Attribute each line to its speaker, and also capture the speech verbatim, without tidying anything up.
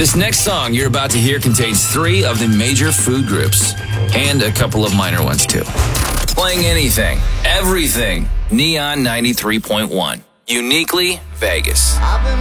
Speaker 1: This next song you're about to hear contains three of the major food groups, and a couple of minor ones too. Playing anything, everything, Neon ninety-three point one. Uniquely Vegas.